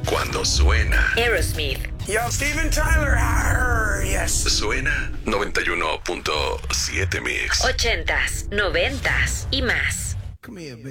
Cuando suena. Aerosmith. Yo, Steven Tyler. Yes. Suena 91.7 Mix. 80s, 90s y más. Come here, baby.